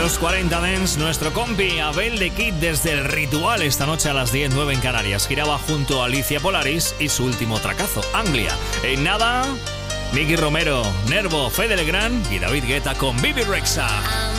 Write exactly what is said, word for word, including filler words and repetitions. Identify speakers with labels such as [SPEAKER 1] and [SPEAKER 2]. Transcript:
[SPEAKER 1] los cuarenta Dance, nuestro compi Abel de Kid desde El Ritual, esta noche a las diez, nueve en Canarias. Giraba junto a Alicia Polaris y su último tracazo, Anglia. En nada, Nicky Romero, Nervo, Fede Legrand y David Guetta con Bibi Rexha.